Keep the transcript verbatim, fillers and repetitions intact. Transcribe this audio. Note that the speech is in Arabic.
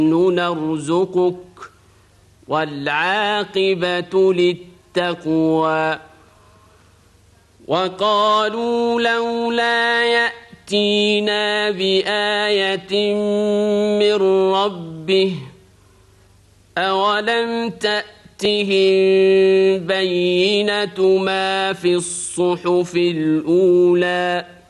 نرزقك والعاقبة للتقوى. وقالوا لولا يأتينا بآية من ربه أولم تأتهم بينة ما في الصحف الأولى